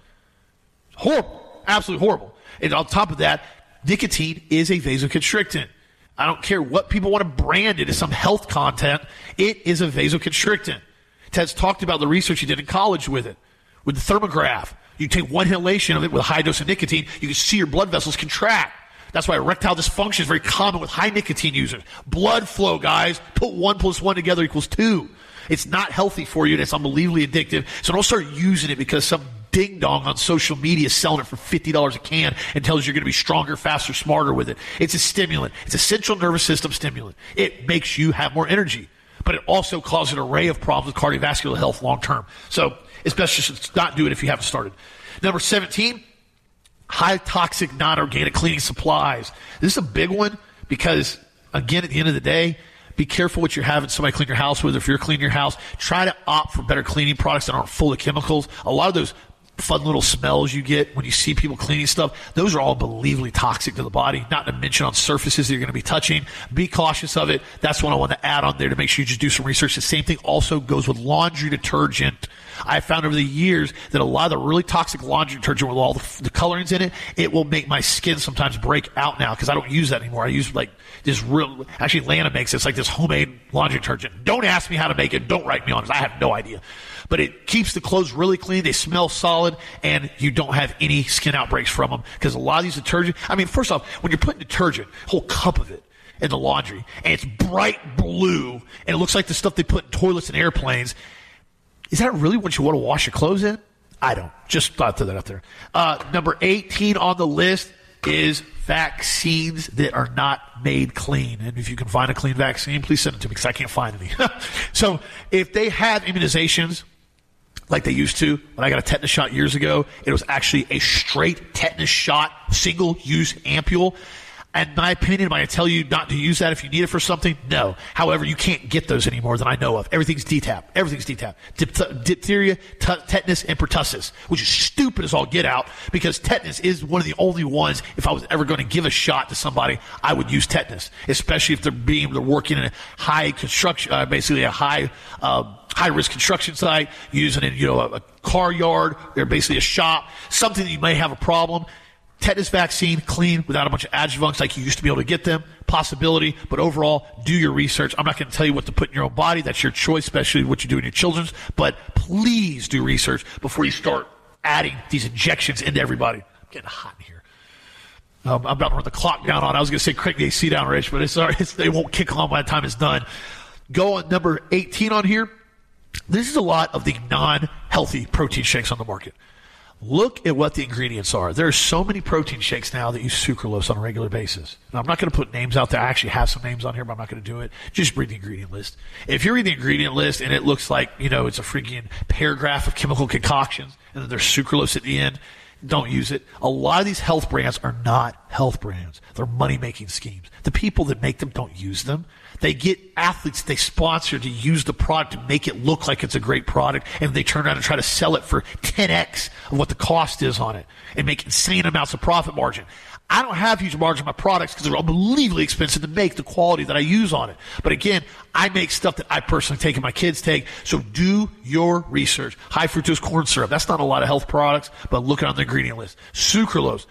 A: Horrible, absolutely horrible. And on top of that, nicotine is a vasoconstrictant. I don't care what people want to brand it as some health content. It is a vasoconstrictant. Ted's talked about the research he did in college with it, with the thermograph. You take one inhalation of it with a high dose of nicotine, you can see your blood vessels contract. That's why erectile dysfunction is very common with high nicotine users. Blood flow, guys. Put one plus one together equals two. It's not healthy for you, and it's unbelievably addictive. So don't start using it because some ding-dong on social media is selling it for fifty dollars a can and tells you you're going to be stronger, faster, smarter with it. It's a stimulant. It's a central nervous system stimulant. It makes you have more energy. But it also causes an array of problems with cardiovascular health long term. So it's best just to not do it if you haven't started. Number seventeen, high toxic non-organic cleaning supplies. This is a big one because, again, at the end of the day, be careful what you're having somebody clean your house with. If you're cleaning your house, try to opt for better cleaning products that aren't full of chemicals. A lot of those fun little smells you get when you see people cleaning stuff, those are all unbelievably toxic to the body, not to mention on surfaces that you're going to be touching. Be cautious of it. That's what I want to add on there to make sure you just do some research. The same thing also goes with laundry detergent. I found over the years that a lot of the really toxic laundry detergent with all the, the colorings in it, it will make my skin sometimes break out now because I don't use that anymore. I use like this real, actually Lana makes it. It's like this homemade laundry detergent. Don't ask me how to make it. Don't write me on it. I have no idea. But it keeps the clothes really clean. They smell solid, and you don't have any skin outbreaks from them because a lot of these detergent, I mean, first off, when you're putting detergent, a whole cup of it in the laundry, and it's bright blue, and it looks like the stuff they put in toilets and airplanes, is that really what you want to wash your clothes in? I don't. Just thought to that out there. Uh, number eighteen on the list is vaccines that are not made clean. And if you can find a clean vaccine, please send it to me because I can't find any. So if they have immunizations like they used to, when I got a tetanus shot years ago, it was actually a straight tetanus shot, single-use ampule. And in my opinion, am I going to tell you not to use that if you need it for something? No. However, you can't get those anymore that I know of. Everything's D TAP. Everything's D TAP. Dipth- diphtheria, t- tetanus, and pertussis, which is stupid as all get out because tetanus is one of the only ones, if I was ever going to give a shot to somebody, I would use tetanus, especially if they're being, they're working in a high construction, uh, basically a high, uh, high-risk construction site, using it, you know, a, a car yard, they're basically a shop, something that you may have a problem. Tetanus vaccine, clean, without a bunch of adjuvants like you used to be able to get them. Possibility, but overall, do your research. I'm not going to tell you what to put in your own body. That's your choice, especially what you do in your children's. But please do research before you start adding these injections into everybody. I'm getting hot in here. Um, I'm about to run the clock down on. I was going to say crank the A C down, Rich, but it's sorry, it's, they won't kick on by the time it's done. Go on number eighteen on here. This is a lot of the non-healthy protein shakes on the market. Look at what the ingredients are. There are so many protein shakes now that use sucralose on a regular basis. Now, I'm not going to put names out there. I actually have some names on here, but I'm not going to do it. Just read the ingredient list. If you read the ingredient list and it looks like, you know, it's a freaking paragraph of chemical concoctions and then there's sucralose at the end, don't use it. A lot of these health brands are not health brands. They're money-making schemes. The people that make them don't use them. They get athletes they sponsor to use the product to make it look like it's a great product, and they turn around and try to sell it for ten x of what the cost is on it and make insane amounts of profit margin. I don't have huge margin on my products because they're unbelievably expensive to make the quality that I use on it. But again, I make stuff that I personally take and my kids take. So do your research. High fructose corn syrup. That's not a lot of health products, but look on the ingredient list. Sucralose.